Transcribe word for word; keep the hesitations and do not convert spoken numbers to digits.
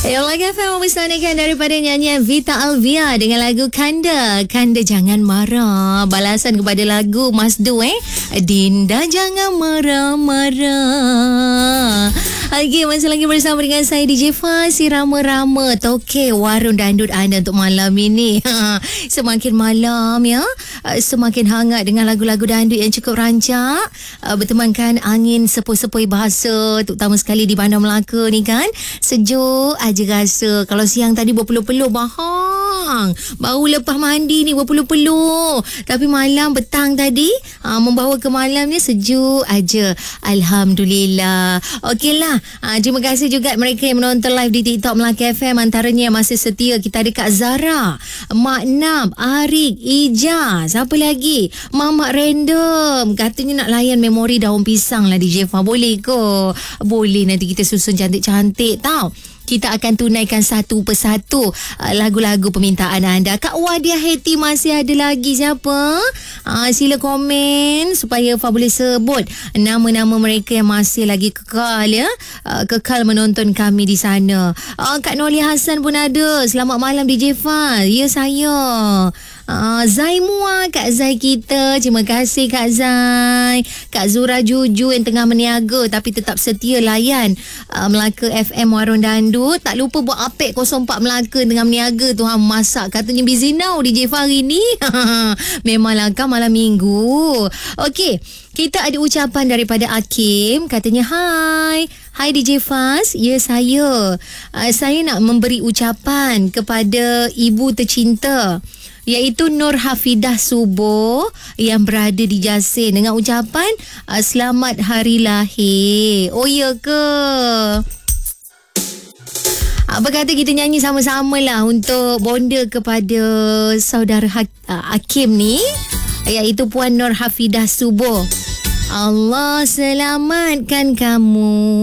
Yola F M mempersanakan daripada nyanyian Vita Alvia dengan lagu Kanda. Kanda jangan marah. Balasan kepada lagu Mas Du eh. Dinda jangan marah-marah. Okey, masih lagi bersama dengan saya D J Faz, si Rama-Rama Toke warung dandut anda untuk malam ini. Semakin malam ya, semakin hangat dengan lagu-lagu dandut yang cukup rancak, bertemankan angin sepoi-sepoi bahasa, terutama sekali di Bandar Melaka ni kan. Sejuk aja rasa. Kalau siang tadi berpeluh-peluh bahang, baru lepas mandi ni berpeluh-peluh, tapi malam petang tadi aa, membawa ke malam ni sejuk aja. Alhamdulillah. Okeylah. Ha, terima kasih juga mereka yang menonton live di TikTok Melaka F M. Antaranya yang masih setia, kita ada Kak Zara, Mak Nab, Arik, Ija, siapa lagi? Mamak Random katanya nak layan memori daun pisang lah D J Fa. Boleh ke? Boleh, nanti kita susun cantik-cantik tau. Kita akan tunaikan satu persatu uh, lagu-lagu permintaan anda. Kak Wadia Heti masih ada lagi siapa? Uh, sila komen supaya Fa boleh sebut nama-nama mereka yang masih lagi kekal ya. Uh, kekal menonton kami di sana. Uh, Kak Noli Hassan pun ada. Selamat malam D J Fa. Ya saya. Uh, Zai Mua, Kak Zai kita. Terima kasih Kak Zai. Kak Zura Juju yang tengah meniaga tapi tetap setia layan uh, Melaka F M Warung Dandut. Tak lupa buat apek kosong empat Melaka tengah meniaga tu ha, masak. Katanya busy now D J Fahri ni. Memanglah kan malam minggu. Okey, kita ada ucapan daripada Hakim. Katanya hai. Hai D J Faz, ya saya. Uh, saya nak memberi ucapan kepada ibu tercinta, iaitu Nur Hafidah Subo yang berada di Jasin dengan ucapan uh, selamat hari lahir. Oh ya ke? Apa kata kita nyanyi sama-sama lah untuk bonda kepada saudara ha- uh, Hakim ni, iaitu Puan Nur Hafidah Subo. Allah selamatkan kamu